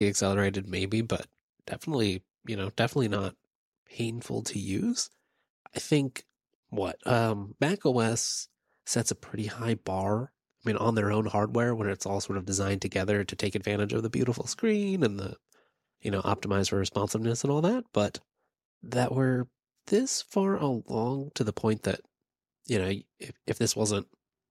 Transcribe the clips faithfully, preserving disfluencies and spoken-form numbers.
accelerated maybe, but definitely, you know, definitely not painful to use. I think what um, Mac O S sets a pretty high bar. I mean, on their own hardware, when it's all sort of designed together to take advantage of the beautiful screen and the, you know, optimize for responsiveness and all that. But that we're this far along to the point that, you know, if, if this wasn't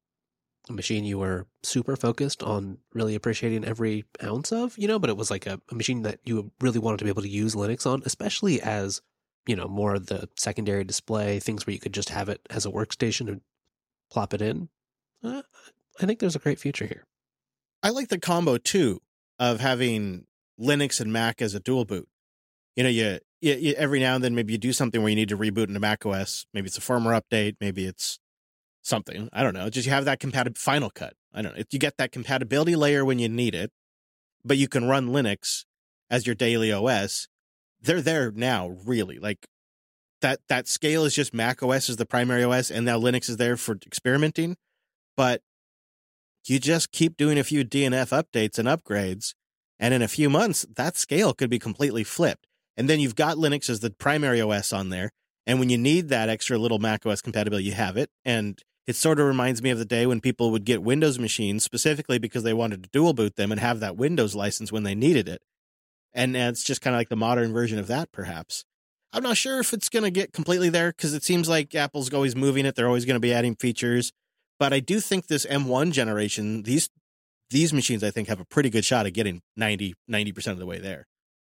a machine you were super focused on really appreciating every ounce of, you know, but it was like a, a machine that you really wanted to be able to use Linux on, especially as, you know, more of the secondary display, things where you could just have it as a workstation and plop it in. Uh, I think there's a great future here. I like the combo, too, of having Linux and Mac as a dual boot. You know, you, you, you every now and then maybe you do something where you need to reboot into Mac O S. Maybe it's a firmware update. Maybe it's something. I don't know. Just you have that compatible Final Cut. I don't know. You get that compatibility layer when you need it, but you can run Linux as your daily O S. They're there now, really. Like that, that scale is just Mac O S is the primary O S, and now Linux is there for experimenting. But you just keep doing a few D N F updates and upgrades, and in a few months, that scale could be completely flipped. And then you've got Linux as the primary O S on there. And when you need that extra little Mac O S compatibility, you have it. And it sort of reminds me of the day when people would get Windows machines specifically because they wanted to dual boot them and have that Windows license when they needed it. And it's just kind of like the modern version of that, perhaps. I'm not sure if it's going to get completely there because it seems like Apple's always moving it. They're always going to be adding features. But I do think this M one generation, these these machines, I think, have a pretty good shot at getting ninety, ninety percent of the way there.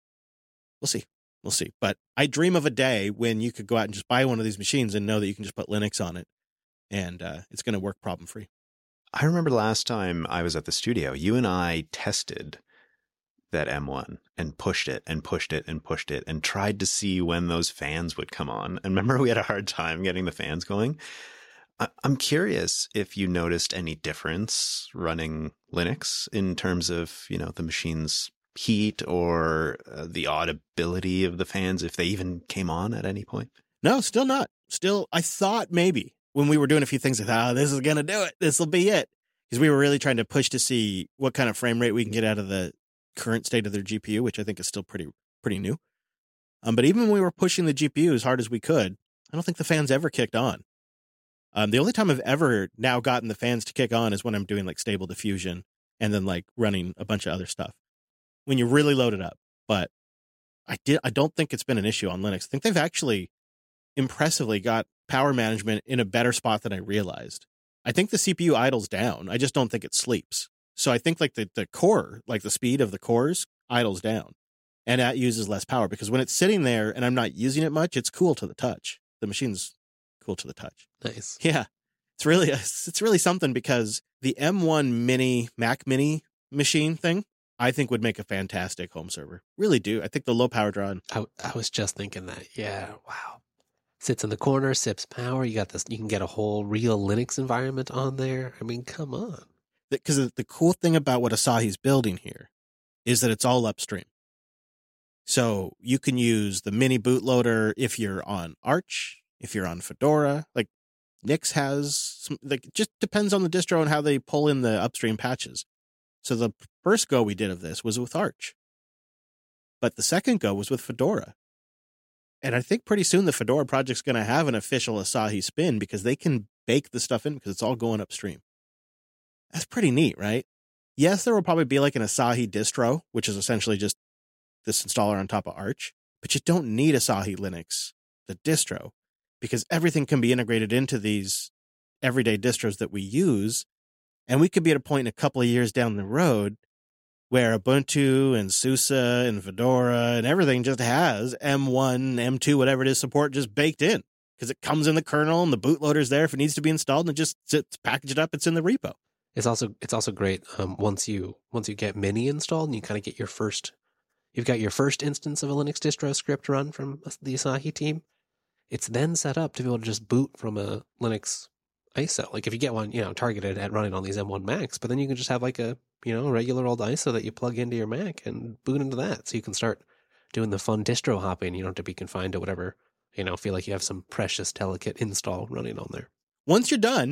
We'll see. We'll see. But I dream of a day when you could go out and just buy one of these machines and know that you can just put Linux on it. And uh, it's going to work problem-free. I remember last time I was at the studio, you and I tested that M one and pushed it and pushed it and pushed it and tried to see when those fans would come on. And remember, we had a hard time getting the fans going. I- I'm curious if you noticed any difference running Linux in terms of, you know, the machine's heat or uh, the audibility of the fans, if they even came on at any point? No, still not. Still, I thought maybe when we were doing a few things, I thought, oh, this is going to do it. This will be it. Because we were really trying to push to see what kind of frame rate we can get out of the current state of their G P U, which I think is still pretty pretty new. Um, but even when we were pushing the G P U as hard as we could, I don't think the fans ever kicked on. Um, the only time I've ever now gotten the fans to kick on is when I'm doing like Stable Diffusion and then like running a bunch of other stuff. When you really load it up. But I did. I don't think it's been an issue on Linux. I think they've actually impressively got power management in a better spot than I realized. I think the C P U idles down. I just don't think it sleeps. So I think like the, the core, like the speed of the cores idles down and that uses less power because when it's sitting there and I'm not using it much, it's cool to the touch. The machine's cool to the touch. Nice. Yeah. It's really, it's really something because the M one mini Mac mini machine thing, I think would make a fantastic home server. Really do. I think the low power draw. I, I was just thinking that. Yeah. Wow. Sits in the corner, sips power. You got this. You can get a whole real Linux environment on there. I mean, come on. Because the cool thing about what Asahi's building here is that it's all upstream. So you can use the mini bootloader if you're on Arch, if you're on Fedora. Like Nix has some. Like it just depends on the distro and how they pull in the upstream patches. So the first go we did of this was with Arch. But the second go was with Fedora. And I think pretty soon the Fedora project's going to have an official Asahi spin because they can bake the stuff in because it's all going upstream. That's pretty neat, right? Yes, there will probably be like an Asahi distro, which is essentially just this installer on top of Arch. But you don't need Asahi Linux, the distro, because everything can be integrated into these everyday distros that we use. And we could be at a point in a couple of years down the road where Ubuntu and SUSE and Fedora and everything just has M one, M two, whatever it is, support just baked in because it comes in the kernel and the bootloader's there if it needs to be installed and it just sits packaged up. It's in the repo. It's also it's also great um, once you once you get Mini installed and you kind of get your first you've got your first instance of a Linux distro script run from the Asahi team. It's then set up to be able to just boot from a Linux I S O. Like if you get one, you know, targeted at running on these M one Macs, but then you can just have like a, you know, regular old I S O that you plug into your Mac and boot into that. So you can start doing the fun distro hopping. You don't have to be confined to whatever, you know, feel like you have some precious delicate install running on there. Once you're done,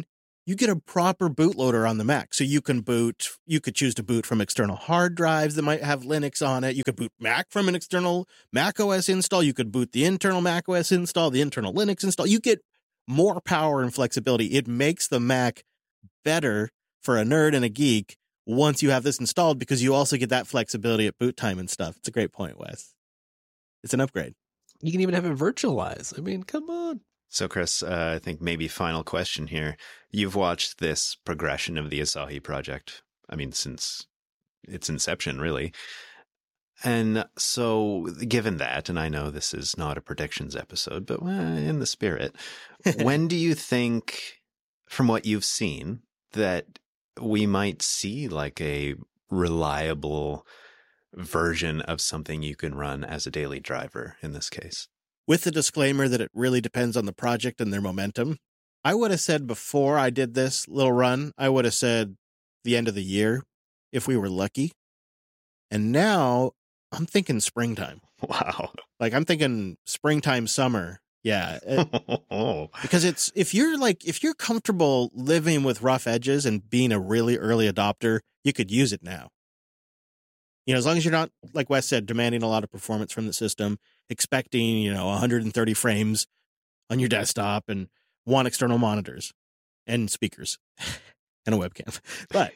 you get a proper bootloader on the Mac. So you can boot, you could choose to boot from external hard drives that might have Linux on it. You could boot Mac from an external Mac O S install. You could boot the internal Mac O S install, the internal Linux install. You get more power and flexibility. It makes the Mac better for a nerd and a geek once you have this installed, because you also get that flexibility at boot time and stuff. It's a great point, Wes. It's an upgrade. You can even have it virtualize. I mean, come on. So, Chris, uh, I think maybe final question here. You've watched this progression of the Asahi project, I mean, since its inception, really. And so, given that, and I know this is not a predictions episode, but well, in the spirit, when do you think, from what you've seen, that we might see like a reliable version of something you can run as a daily driver in this case? With the disclaimer that it really depends on the project and their momentum, I would have said before I did this little run, I would have said the end of the year if we were lucky. And now I'm thinking springtime. Wow. Like I'm thinking springtime, summer. Yeah. It, because it's, if you're like, if you're comfortable living with rough edges and being a really early adopter, you could use it now. You know, as long as you're not, like Wes said, demanding a lot of performance from the system, expecting, you know, one hundred thirty frames on your desktop and one external monitors and speakers and a webcam. But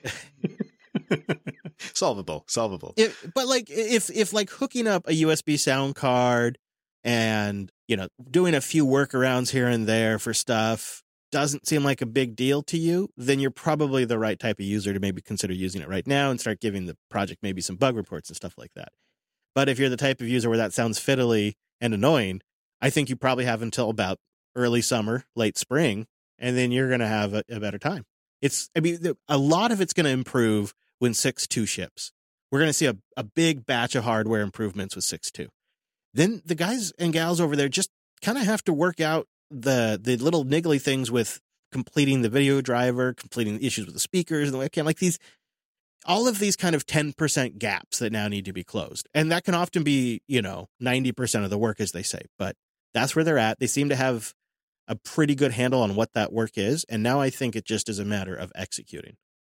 solvable, solvable. It, but like if, if like hooking up a U S B sound card and, you know, doing a few workarounds here and there for stuff doesn't seem like a big deal to you, then you're probably the right type of user to maybe consider using it right now and start giving the project maybe some bug reports and stuff like that. But if you're the type of user where that sounds fiddly and annoying, I think you probably have until about early summer, late spring, and then you're going to have a, a better time. It's, I mean, a lot of it's going to improve when six point two ships. We're going to see a, a big batch of hardware improvements with six point two. Then the guys and gals over there just kind of have to work out the the little niggly things with completing the video driver, completing the issues with the speakers and the webcam, like these, all of these kind of ten percent gaps that now need to be closed. And that can often be, you know, ninety percent of the work, as they say, but that's where they're at. They seem to have a pretty good handle on what that work is. And now I think it just is a matter of executing.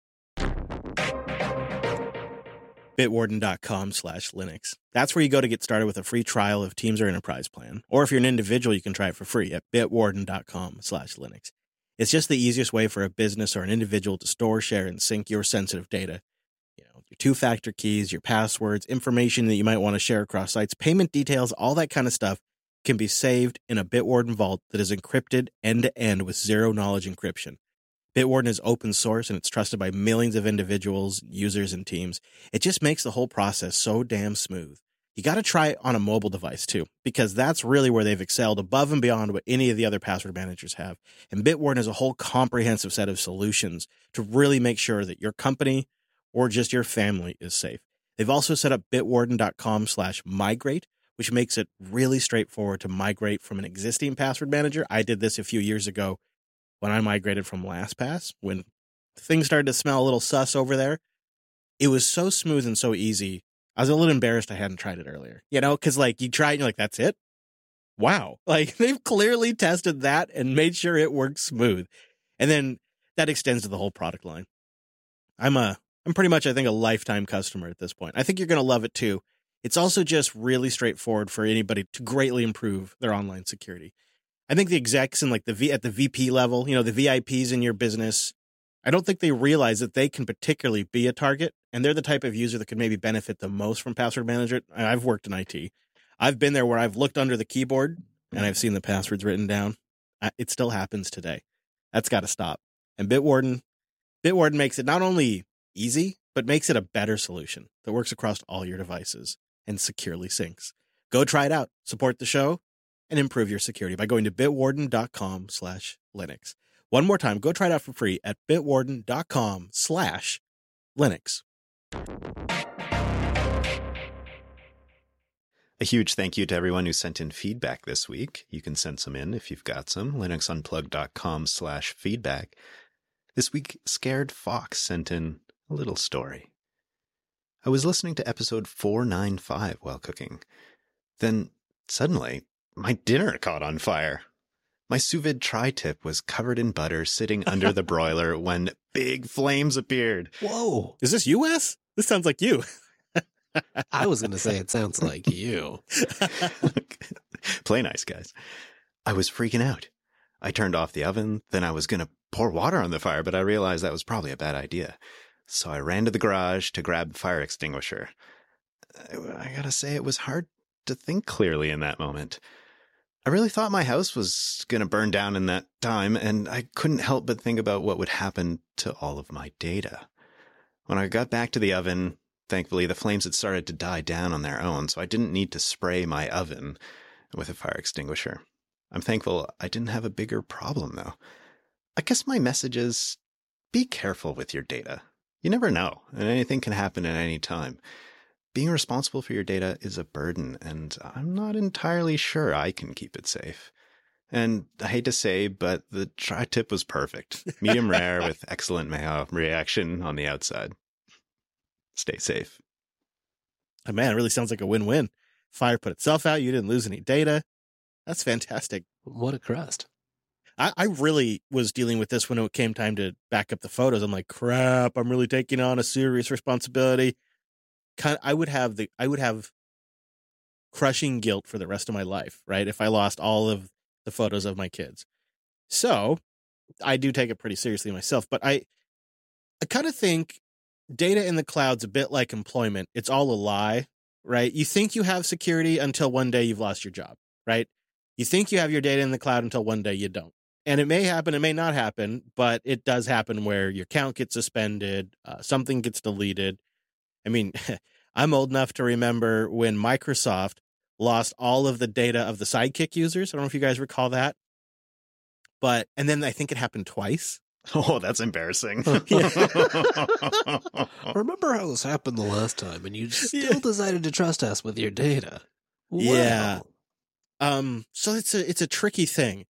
Bitwarden.com slash Linux. That's where you go to get started with a free trial of Teams or Enterprise plan. Or if you're an individual, you can try it for free at bitwarden.com slash Linux. It's just the easiest way for a business or an individual to store, share, and sync your sensitive data. You know, your two-factor keys, your passwords, information that you might want to share across sites, payment details, all that kind of stuff can be saved in a Bitwarden vault that is encrypted end-to-end with zero-knowledge encryption. Bitwarden is open source and it's trusted by millions of individuals, users, and teams. It just makes the whole process so damn smooth. You got to try it on a mobile device too, because that's really where they've excelled above and beyond what any of the other password managers have. And Bitwarden has a whole comprehensive set of solutions to really make sure that your company or just your family is safe. They've also set up bitwarden.com slash migrate, which makes it really straightforward to migrate from an existing password manager. I did this a few years ago when I migrated from LastPass, when things started to smell a little sus over there. It was so smooth and so easy. I was a little embarrassed I hadn't tried it earlier, you know, because like you try it and you're like, that's it? Wow. Like they've clearly tested that and made sure it works smooth. And then that extends to the whole product line. I'm a, I'm pretty much, I think, a lifetime customer at this point. I think you're going to love it too. It's also just really straightforward for anybody to greatly improve their online security. I think the execs and like the V at the V P level, you know, the V I Ps in your business, I don't think they realize that they can particularly be a target, and they're the type of user that could maybe benefit the most from password manager. I've worked in I T. I've been there where I've looked under the keyboard and I've seen the passwords written down. It still happens today. That's got to stop. And Bitwarden, Bitwarden makes it not only easy, but makes it a better solution that works across all your devices and securely syncs. Go try it out. Support the show and improve your security by going to bitwarden.com slash Linux. One more time, go try it out for free at bitwarden.com slash Linux. A huge thank you to everyone who sent in feedback this week. You can send some in if you've got some. linuxunplugged.com slash feedback. This week, Scared Fox sent in a little story. I was listening to episode four ninety-five while cooking. Then, suddenly, my dinner caught on fire. My sous vide tri-tip was covered in butter sitting under the broiler when big flames appeared. Whoa. Is this U S? This sounds like you. I was going to say it sounds like you. Play nice, guys. I was freaking out. I turned off the oven, then I was going to pour water on the fire, but I realized that was probably a bad idea. So I ran to the garage to grab the fire extinguisher. I gotta say, it was hard to think clearly in that moment. I really thought my house was going to burn down in that time, and I couldn't help but think about what would happen to all of my data. When I got back to the oven, thankfully the flames had started to die down on their own, so I didn't need to spray my oven with a fire extinguisher. I'm thankful I didn't have a bigger problem, though. I guess my message is, be careful with your data. You never know, and anything can happen at any time. Being responsible for your data is a burden, and I'm not entirely sure I can keep it safe. And I hate to say, but the tri-tip was perfect. Medium rare with excellent mayo reaction on the outside. Stay safe. Oh, man, it really sounds like a win-win. Fire put itself out. You didn't lose any data. That's fantastic. What a crust. I, I really was dealing with this when it came time to back up the photos. I'm like, crap, I'm really taking on a serious responsibility. Kind of, I would have the I would have crushing guilt for the rest of my life, right? If I lost all of the photos of my kids. So I do take it pretty seriously myself, but I I kind of think data in the cloud's a bit like employment. It's all a lie, right? You think you have security until one day you've lost your job, right? You think you have your data in the cloud until one day you don't. And it may happen, it may not happen, but it does happen where your account gets suspended, uh, something gets deleted. I mean, I'm old enough to remember when Microsoft lost all of the data of the Sidekick users. I don't know if you guys recall that. But, and then I think it happened twice. Oh, that's embarrassing. Remember how this happened the last time and you still Yeah. decided to trust us with your data? Yeah. Wow. Um, so it's a, it's a tricky thing.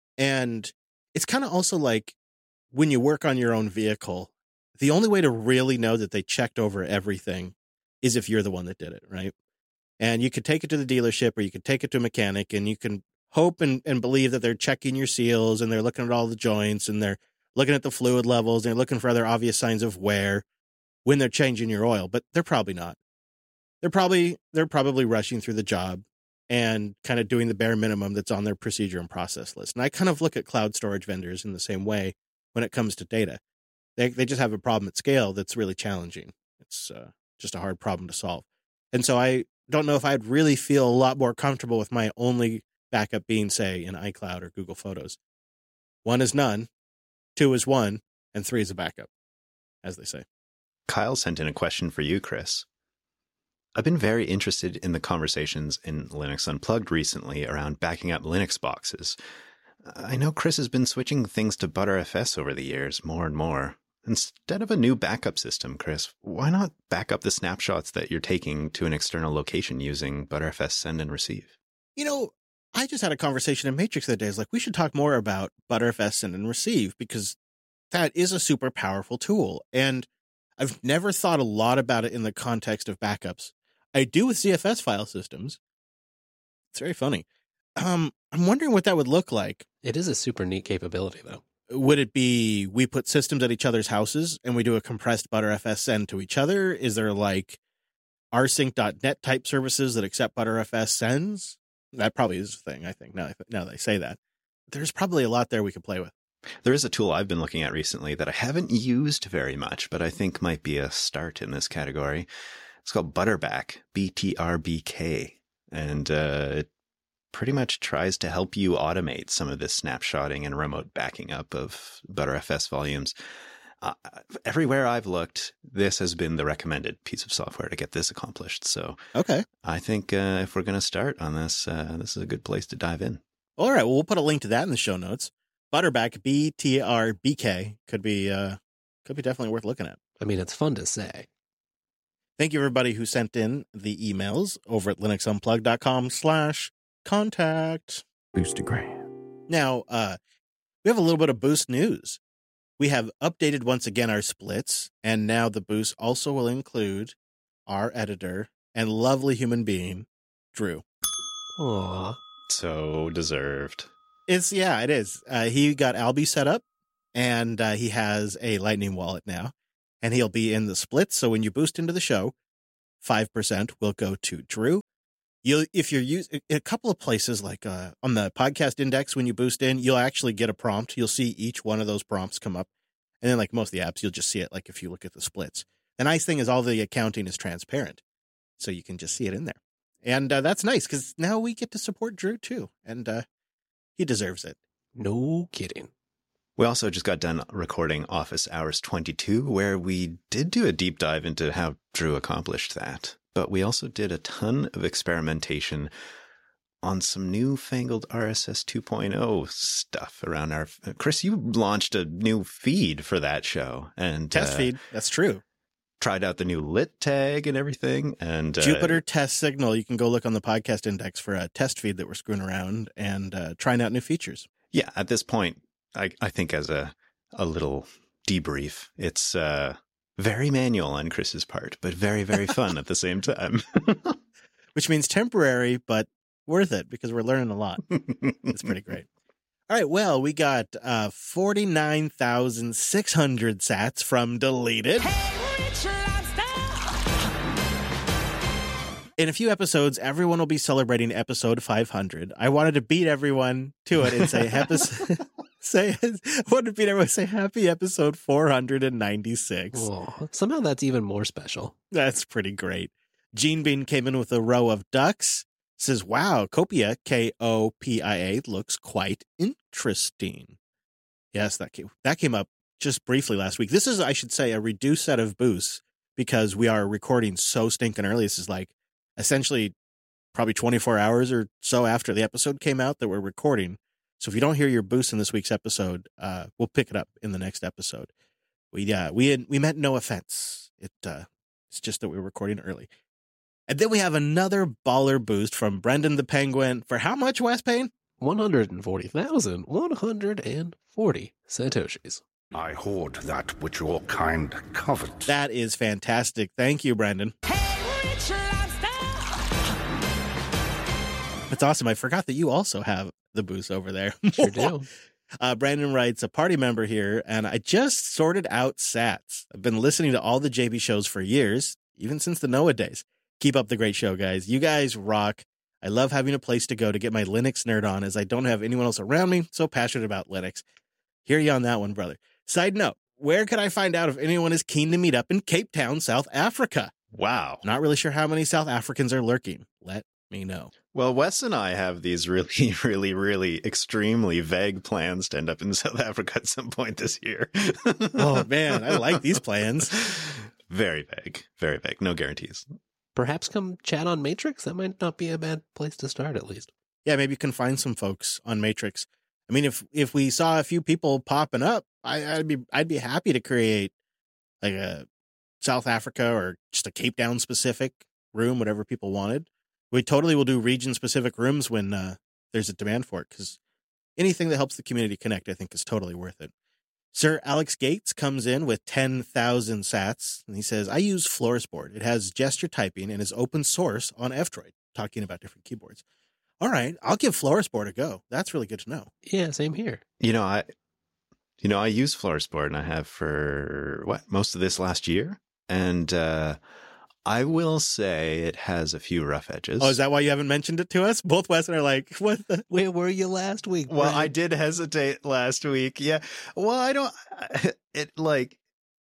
And it's kind of also like when you work on your own vehicle, the only way to really know that they checked over everything is if you're the one that did it, right? And you could take it to the dealership or you could take it to a mechanic and you can hope and, and believe that they're checking your seals and they're looking at all the joints and they're looking at the fluid levels and they're looking for other obvious signs of wear when they're changing your oil, but they're probably not. They're probably they're probably rushing through the job and kind of doing the bare minimum that's on their procedure and process list. And I kind of look at cloud storage vendors in the same way when it comes to data. They they just have a problem at scale that's really challenging. It's uh, just a hard problem to solve. And so I don't know if I'd really feel a lot more comfortable with my only backup being, say, in iCloud or Google Photos. One is none, two is one, and three is a backup, as they say. Kyle sent in a question for you, Chris. I've been very interested in the conversations in Linux Unplugged recently around backing up Linux boxes. I know Chris has been switching things to ButterFS over the years, more and more. Instead of a new backup system, Chris, why not back up the snapshots that you're taking to an external location using ButterFS Send and Receive? You know, I just had a conversation in Matrix the other day. It's like, we should talk more about ButterFS Send and Receive because that is a super powerful tool. And I've never thought a lot about it in the context of backups. I do with C F S file systems. It's very funny. Um, I'm wondering what that would look like. It is a super neat capability, though. Would it be we put systems at each other's houses and we do a compressed ButterFS send to each other? Is there like rsync dot net type services that accept ButterFS sends? That probably is a thing, I think, now, now that I say that. There's probably a lot there we could play with. There is a tool I've been looking at recently that I haven't used very much, but I think might be a start in this category. It's called Butterback, B T R B K, and uh, it pretty much tries to help you automate some of this snapshotting and remote backing up of ButterFS volumes. Uh, everywhere I've looked, this has been the recommended piece of software to get this accomplished. So Okay. I think uh, if we're going to start on this, uh, this is a good place to dive in. All right. Well, we'll put a link to that in the show notes. Butterback, B T R B K, could be uh, could be definitely worth looking at. I mean, it's fun to say. Thank you, everybody who sent in the emails over at linuxunplugged.com slash contact. Boostagram. Now, uh, we have a little bit of Boost news. We have updated once again our splits, and now the Boost also will include our editor and lovely human being, Drew. Aw. So deserved. It's yeah, it is. Uh, he got Albie set up, and uh, he has a Lightning wallet now, and he'll be in the splits. So when you boost into the show, five percent will go to Drew. You, if you're using a couple of places like uh, on the podcast index, when you boost in, you'll actually get a prompt. You'll see each one of those prompts come up, and then like most of the apps, you'll just see it. Like if you look at the splits, the nice thing is all the accounting is transparent, so you can just see it in there, and uh, that's nice because now we get to support Drew too, and uh, he deserves it. No kidding. We also just got done recording Office Hours twenty-two, where we did do a deep dive into how Drew accomplished that. But we also did a ton of experimentation on some newfangled R S S two point oh stuff around our... Chris, you launched a new feed for that show. and Test uh, feed. That's true. Tried out the new lit tag and everything. And uh, Jupiter Test Signal. You can go look on the podcast index for a test feed that we're screwing around and uh, trying out new features. Yeah, at this point, I, I think as a, a little debrief, it's... uh very manual on Chris's part, but very, very fun at the same time. Which means temporary, but worth it because we're learning a lot. It's pretty great. All right. Well, we got uh, forty-nine thousand six hundred sats from Deleted. In a few episodes, everyone will be celebrating episode five hundred. I wanted to beat everyone to it and say episode... Say, I wanted to beat everyone. Say happy episode four hundred ninety-six. Oh, somehow that's even more special. That's pretty great. Gene Bean came in with a row of ducks. Says, wow, Copia, K O P I A, looks quite interesting. Yes, that came, that came up just briefly last week. This is, I should say, a reduced set of boosts because we are recording so stinking early. This is like essentially probably twenty-four hours or so after the episode came out that we're recording. So if you don't hear your boost in this week's episode, uh, we'll pick it up in the next episode. We yeah, we had, we meant no offense. It uh, it's just that we were recording early. And then we have another baller boost from Brendan the Penguin for how much, Wes Payne? one hundred forty thousand one hundred forty Satoshis. I hoard that which your kind covet. That is fantastic. Thank you, Brendan. That's awesome. I forgot that you also have the boost over there. Sure do. Uh, Brandon writes, a party member here, and I just sorted out sats. I've been listening to all the J B shows for years, even since the Noah days. Keep up the great show, guys. You guys rock. I love having a place to go to get my Linux nerd on, as I don't have anyone else around me so passionate about Linux. Hear you on that one, brother. Side note, where can I find out if anyone is keen to meet up in Cape Town, South Africa? Wow. Not really sure how many South Africans are lurking. Let me know. Well, Wes and I have these really, really, really extremely vague plans to end up in South Africa at some point this year. Oh, man, I like these plans. Very vague. Very vague. No guarantees. Perhaps come chat on Matrix. That might not be a bad place to start, at least. Yeah, maybe you can find some folks on Matrix. I mean, if if we saw a few people popping up, I, I'd be I'd be happy to create like a South Africa or just a Cape Town specific room, whatever people wanted. We totally will do region specific rooms when uh, there's a demand for it, because anything that helps the community connect, I think, is totally worth it. Sir Alex Gates comes in with ten thousand sats, and he says, I use Floorsport. It has gesture typing and is open source on F-Droid, talking about different keyboards. All right, I'll give Floorsport a go. That's really good to know. Yeah, same here. You know, I, you know, I use Floorsport, and I have for what most of this last year, and uh, I will say it has a few rough edges. Oh, is that why you haven't mentioned it to us? Both Wes and I are like, what the? Where were you last week? Well, Brent? I did hesitate last week. Yeah. Well, I don't, it like,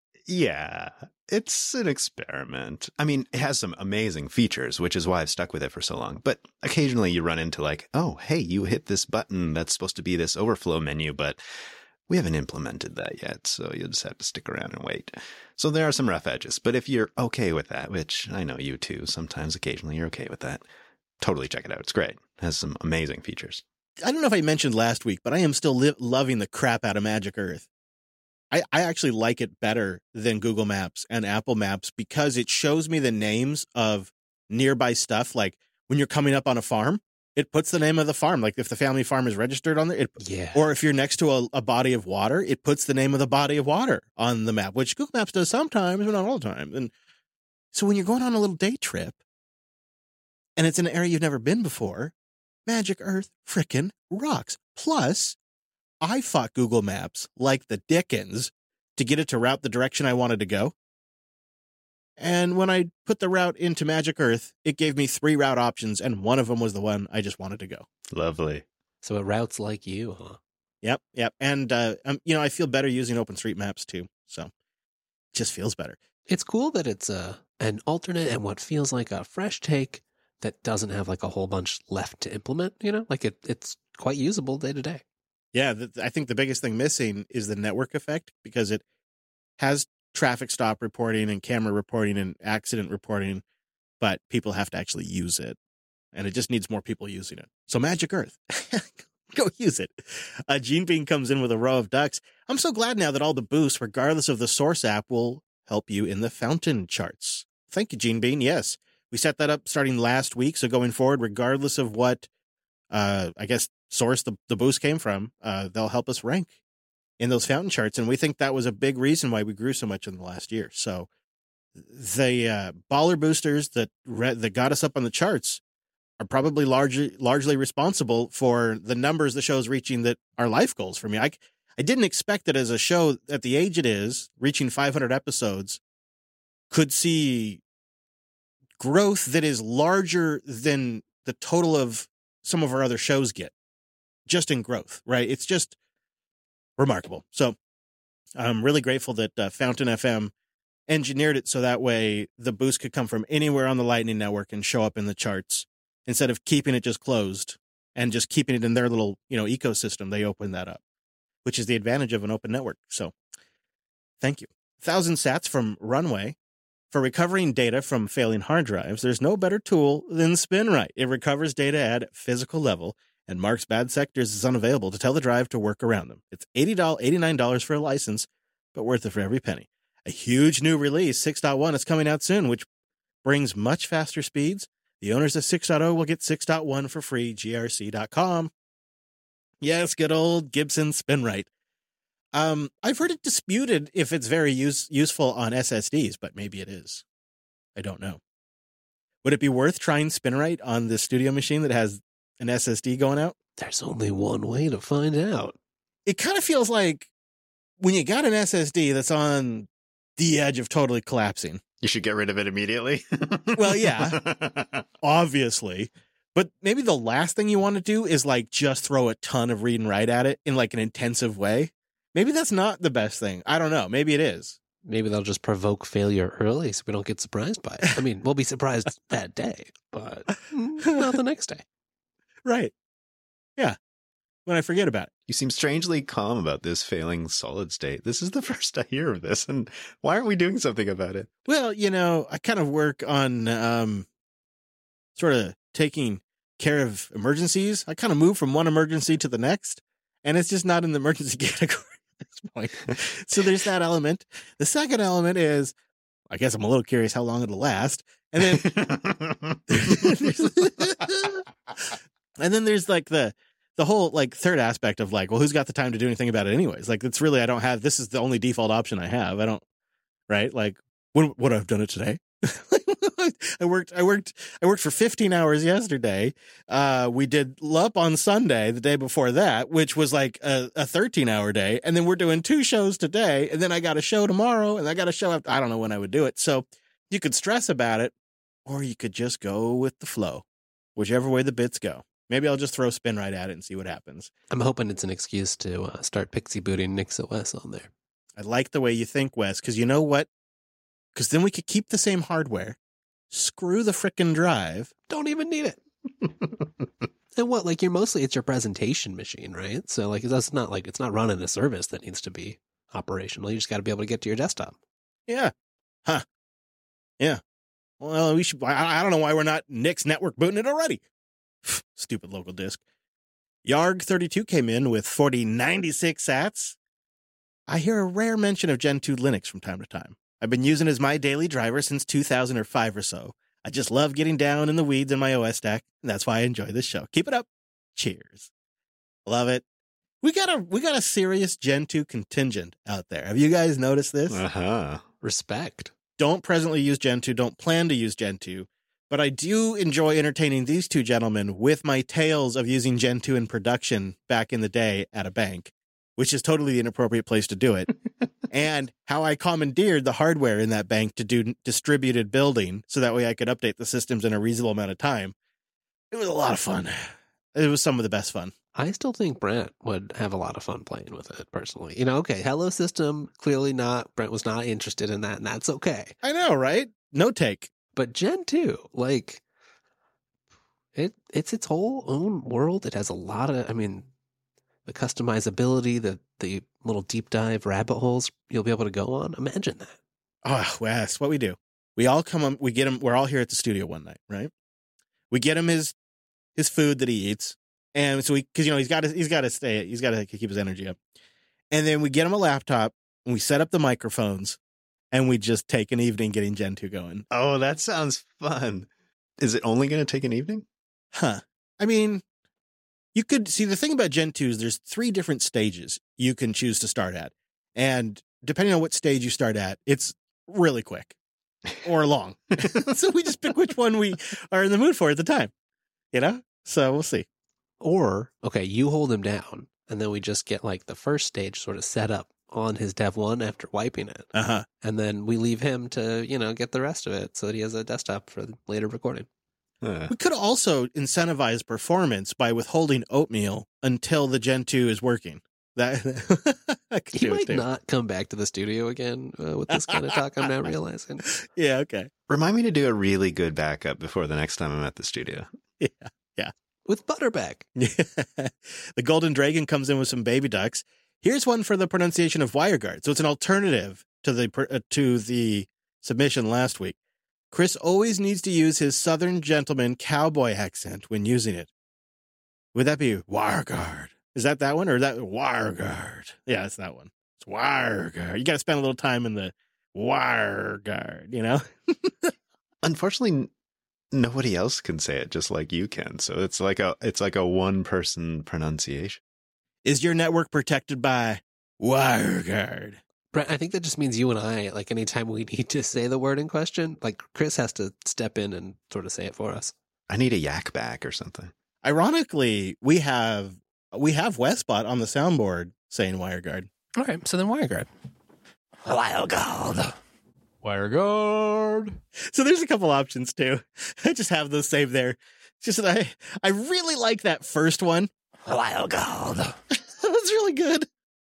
yeah, it's an experiment. I mean, it has some amazing features, which is why I've stuck with it for so long. But occasionally you run into like, oh, hey, you hit this button that's supposed to be this overflow menu, but we haven't implemented that yet. So you'll just have to stick around and wait. So there are some rough edges. But if you're okay with that, which I know you too, sometimes occasionally you're okay with that, totally check it out. It's great. It has some amazing features. I don't know if I mentioned last week, but I am still li- loving the crap out of Magic Earth. I, I actually like it better than Google Maps and Apple Maps because it shows me the names of nearby stuff. Like when you're coming up on a farm, it puts the name of the farm. Like if the family farm is registered on there, it, Yeah. or if you're next to a, a body of water, it puts the name of the body of water on the map, which Google Maps does sometimes, but not all the time. And so when you're going on a little day trip and it's in an area you've never been before, Magic Earth frickin' rocks. Plus, I fought Google Maps like the dickens to get it to route the direction I wanted to go. And when I put the route into Magic Earth, it gave me three route options, and one of them was the one I just wanted to go. Lovely. So it routes like you, huh? Yep, yep. And, uh, um, you know, I feel better using OpenStreetMaps, too. So it just feels better. It's cool that it's a, an alternate and what feels like a fresh take that doesn't have like a whole bunch left to implement, you know? Like it, it's quite usable day to day. Yeah, the, I think the biggest thing missing is the network effect, because it has traffic stop reporting and camera reporting and accident reporting, but people have to actually use it. And it just needs more people using it. So Magic Earth, go use it. Uh, Gene Bean comes in with a row of ducks. I'm so glad now that all the boosts, regardless of the source app, will help you in the fountain charts. Thank you, Gene Bean. Yes, we set that up starting last week. So going forward, regardless of what, uh, I guess, source the, the boost came from, uh, they'll help us rank in those fountain charts. And we think that was a big reason why we grew so much in the last year. So the uh, baller boosters that re- that got us up on the charts are probably largely largely responsible for the numbers the show's reaching that are life goals for me. I, I didn't expect that as a show at the age it is, reaching five hundred episodes, could see growth that is larger than the total of some of our other shows get, just in growth, right? It's just remarkable. So I'm really grateful that uh, Fountain F M engineered it so that way the boost could come from anywhere on the Lightning Network and show up in the charts instead of keeping it just closed and just keeping it in their little, you know, ecosystem. They opened that up, which is the advantage of an open network. So thank you. Thousand sats from Runway. For recovering data from failing hard drives, there's no better tool than SpinRite. It recovers data at physical level and marks bad sectors as unavailable to tell the drive to work around them. It's eighty dollars, eighty-nine dollars for a license, but worth it for every penny. A huge new release, six point one, is coming out soon, which brings much faster speeds. The owners of six point oh will get six point one for free, G R C dot com. Yes, good old Gibson SpinRite. Um, I've heard it disputed if it's very use, useful on S S Ds, but maybe it is. I don't know. Would it be worth trying SpinRite on the studio machine that has an S S D going out? There's only one way to find out. It kind of feels like when you got an S S D that's on the edge of totally collapsing. You should get rid of it immediately. Well, yeah, obviously. But maybe the last thing you want to do is like just throw a ton of read and write at it in like an intensive way. Maybe that's not the best thing. I don't know. Maybe it is. Maybe they'll just provoke failure early so we don't get surprised by it. I mean, we'll be surprised that day, but not the next day. Right. Yeah. When I forget about it. You seem strangely calm about this failing solid state. This is the first I hear of this. And why aren't we doing something about it? Well, you know, I kind of work on um, sort of taking care of emergencies. I kind of move from one emergency to the next, and it's just not in the emergency category at this point. So there's that element. The second element is, I guess I'm a little curious how long it'll last. And then, and then there's like the, the whole like third aspect of like, well, who's got the time to do anything about it anyways? Like, it's really, I don't have, this is the only default option I have. I don't, right? Like, what would I've done it today? I worked, I worked, I worked for fifteen hours yesterday. Uh, we did L U P on Sunday, the day before that, which was like a, a thirteen hour day. And then we're doing two shows today. And then I got a show tomorrow and I got a show after, I don't know when I would do it. So you could stress about it, or you could just go with the flow, whichever way the bits go. Maybe I'll just throw SpinRite at it and see what happens. I'm hoping it's an excuse to uh, start pixie booting NixOS on there. I like the way you think, Wes, because you know what? Because then we could keep the same hardware, screw the frickin' drive. Don't even need it. And what, like, you're mostly, it's your presentation machine, right? So, like, that's not like, it's not running a service that needs to be operational. You just got to be able to get to your desktop. Yeah. Huh. Yeah. Well, we should, I, I don't know why we're not Nix network booting it already. Stupid local disk. Yarg thirty-two came in with forty ninety-six sats. I hear a rare mention of Gen two Linux from time to time. I've been using it as my daily driver since two thousand five or so. I just love getting down in the weeds in my O S stack, and that's why I enjoy this show. Keep it up. Cheers. Love it. We got a we got a serious Gen two contingent out there. Have you guys noticed this? Uh-huh. Respect. Don't presently use Gen two, don't plan to use Gen two, But I do enjoy entertaining these two gentlemen with my tales of using Gen two in production back in the day at a bank, which is totally the inappropriate place to do it, and how I commandeered the hardware in that bank to do distributed building so that way I could update the systems in a reasonable amount of time. It was a lot of fun. It was some of the best fun. I still think Brent would have a lot of fun playing with it, personally. You know, okay, Hello System, clearly not. Brent was not interested in that, and that's okay. I know, right? No take. But Gen two, like, it it's its whole own world. It has a lot of, I mean, the customizability, the the little deep dive rabbit holes you'll be able to go on. Imagine that. Oh, well, that's what we do. We all come on, we get him, we're all here at the studio one night, right? We get him his his food that he eats. And so we, because, you know, he's got to, he's got to stay, he's got to keep his energy up. And then we get him a laptop and we set up the microphones and we just take an evening getting Gen two going. Oh, that sounds fun. Is it only going to take an evening? Huh. I mean, you could see the thing about Gen two is there's three different stages you can choose to start at. And depending on what stage you start at, it's really quick or long. So we just pick which one we are in the mood for at the time, you know? So we'll see. Or, okay, you hold him down, and then we just get like the first stage sort of set up on his Dev one after wiping it. Uh-huh. And then we leave him to, you know, get the rest of it so that he has a desktop for later recording. Uh, We could also incentivize performance by withholding oatmeal until the Gen two is working. That I could He do it might too. not come back to the studio again uh, with this kind of talk, I'm now realizing. Yeah, okay. Remind me to do a really good backup before the next time I'm at the studio. Yeah. With Butterback. The Golden Dragon comes in with some baby ducks. Here's one for the pronunciation of WireGuard. So it's an alternative to the uh, to the submission last week. Chris always needs to use his Southern gentleman cowboy accent when using it. Would that be WireGuard? Is that that one or is that WireGuard? Yeah, it's that one. It's WireGuard. You got to spend a little time in the WireGuard, you know? Unfortunately, nobody else can say it just like you can. So it's like a it's like a one person pronunciation. Is your network protected by WireGuard? Brent, I think that just means you and I, like anytime we need to say the word in question, like Chris has to step in and sort of say it for us. I need a yak back or something. Ironically, we have we have Westbot on the soundboard saying WireGuard. All right, so then WireGuard. WireGuard. WireGuard. So there's a couple options too. I just have those saved there. Just that I I really like that first one. WireGuard. That's really good.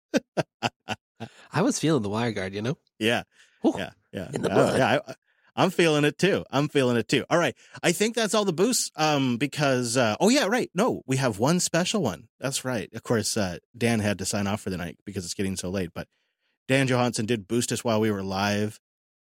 I was feeling the WireGuard, you know? Yeah. Ooh, Yeah. Yeah. in the Uh, blood. yeah. I, I'm feeling it too. I'm feeling it too. All right. I think that's all the boosts. Um, because uh, oh yeah, right. No, we have one special one. That's right. Of course, uh, Dan had to sign off for the night because it's getting so late. But Dan Johansson did boost us while we were live.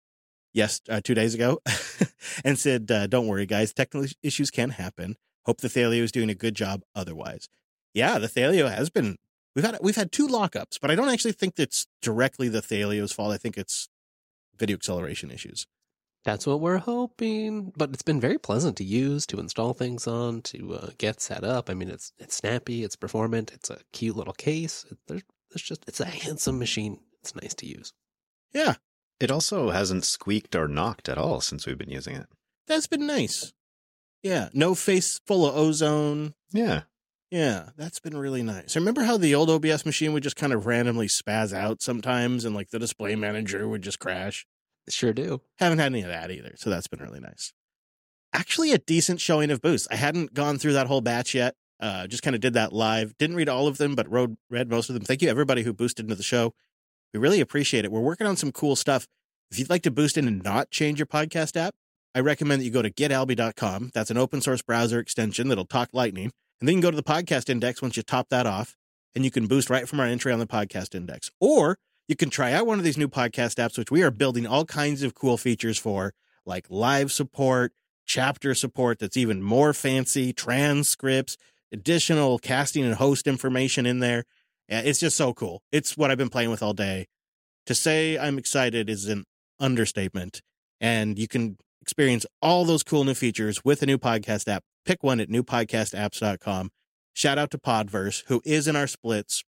Yes, uh, two days ago, and said, uh, "Don't worry, guys. Technical issues can happen. Hope the Thalio is doing a good job. Otherwise, yeah, the Thalio has been. We've had we've had two lockups, but I don't actually think it's directly the Thalio's fault. I think it's video acceleration issues. That's what we're hoping. But it's been very pleasant to use, to install things on, to uh, get set up. I mean, it's it's snappy, it's performant, it's a cute little case. It, there's, it's just, it's a handsome machine. It's nice to use. Yeah, It also hasn't squeaked or knocked at all since we've been using it. that's been nice. Yeah, no face full of ozone. Yeah. Yeah, that's been really nice. I remember how the old O B S machine would just kind of randomly spaz out sometimes, and like the display manager would just crash. Sure do. Haven't had any of that either, so that's been really nice. Actually, a decent showing of boosts. I hadn't gone through that whole batch yet. Uh, just kind of did that live. Didn't read all of them, but wrote, read most of them. Thank you, everybody who boosted into the show. We really appreciate it. We're working on some cool stuff. If you'd like to boost in and not change your podcast app, I recommend that you go to get alby dot com. That's an open source browser extension that'll talk Lightning. And then you can go to the podcast index once you top that off, and you can boost right from our entry on the podcast index. Or you can try out one of these new podcast apps, which we are building all kinds of cool features for, like live support, chapter support that's even more fancy, transcripts, additional casting and host information in there. It's just so cool. It's what I've been playing with all day. To say I'm excited is an understatement. And you can experience all those cool new features with a new podcast app. Pick one at new podcast apps dot com. Shout out to Podverse, who is in our splits,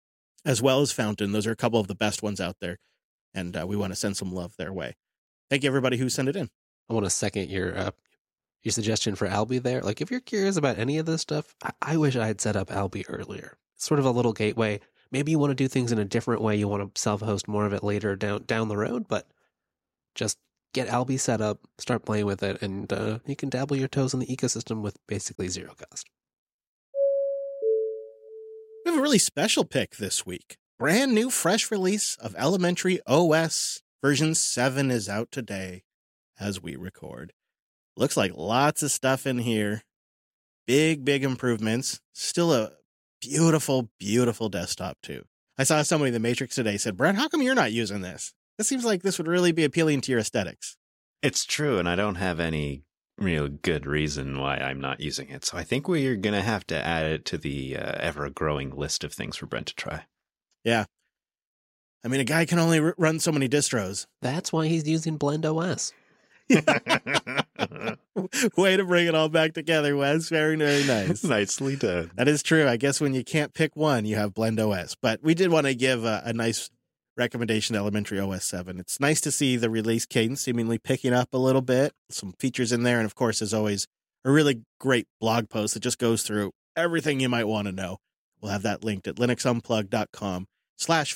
as well as Fountain. Those are a couple of the best ones out there. And uh, we want to send some love their way. Thank you, everybody who sent it in. I want to second your uh, your suggestion for Alby there. Like, if you're curious about any of this stuff, I, I wish I had set up Alby earlier. It's sort of a little gateway. Maybe you want to do things in a different way. You want to self-host more of it later down down the road, but just get Alby set up, start playing with it, and uh, you can dabble your toes in the ecosystem with basically zero cost. We have a really special pick this week. Brand new fresh release of Elementary O S. Version seven is out today as we record. Looks like lots of stuff in here. Big, big improvements. Still a beautiful, beautiful desktop, too. I saw somebody in the Matrix today said, Brent, how come you're not using this? This seems like this would really be appealing to your aesthetics. It's true, and I don't have any real good reason why I'm not using it. So I think we're going to have to add it to the uh, ever-growing list of things for Brent to try. Yeah. I mean, a guy can only r- run so many distros. That's why he's using Blend O S. Way to bring it all back together, Wes. Very, very nice. Nicely done. That is true. I guess when you can't pick one, you have Blend O S. But we did want to give a, a nice recommendation to Elementary O S seven. It's nice to see the release cadence seemingly picking up a little bit. Some features in there. And of course, as always, a really great blog post that just goes through everything you might want to know. We'll have that linked at linuxunplug.com slash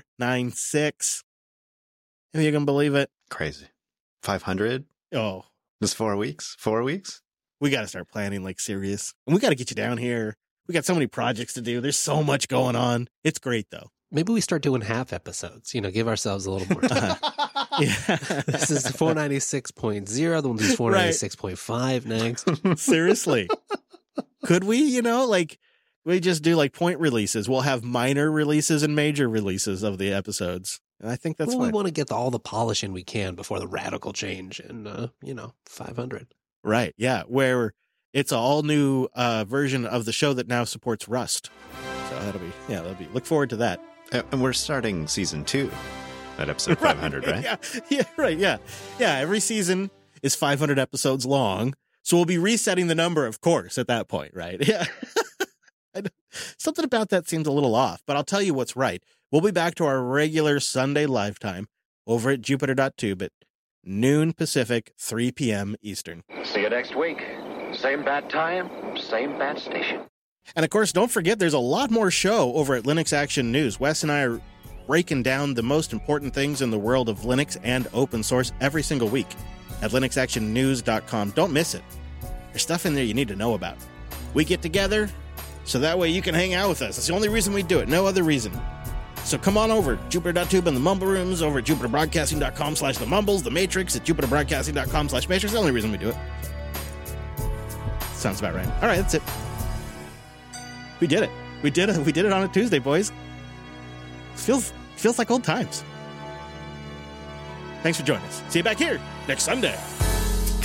496. If you can believe it. Crazy. five hundred? Oh. Just four weeks? Four weeks? We got to start planning like serious. And we got to get you down here. We got so many projects to do. There's so much going on. It's great, though. Maybe we start doing half episodes, you know, give ourselves a little more time. Yeah. This is four ninety-six point oh, the one is four ninety-six point five next. Seriously. Could we, you know, like, we just do like point releases. We'll have minor releases and major releases of the episodes. And I think that's well, fine. we want to get the, all the polishing we can before the radical change in, uh, you know, five hundred. Right. Yeah. Where it's an all new uh, version of the show that now supports Rust. So that'll be, yeah, that'll be, look forward to that. And we're starting season two at episode five hundred, right? Yeah. Yeah. Right. Yeah. Yeah. Every season is five hundred episodes long. So we'll be resetting the number, of course, at that point. Right. Yeah. Something about that seems a little off, but I'll tell you what's right. We'll be back to our regular Sunday live time over at Jupiter dot tube at noon Pacific, three p.m. Eastern. See you next week. Same bad time, same bad station. And of course, don't forget there's a lot more show over at Linux Action News. Wes and I are breaking down the most important things in the world of Linux and open source every single week at linux action news dot com. Don't miss it. There's stuff in there you need to know about. We get together so that way you can hang out with us. That's the only reason we do it. No other reason. So come on over, Jupiter dot tube and the Mumble Rooms, over at jupiter broadcasting dot com slash the Mumbles, the Matrix at jupiter broadcasting dot com slash Matrix. The only reason we do it. Sounds about right. All right, that's it. We did it. We did it. We did it on a Tuesday, boys. Feels feels like old times. Thanks for joining us. See you back here next Sunday.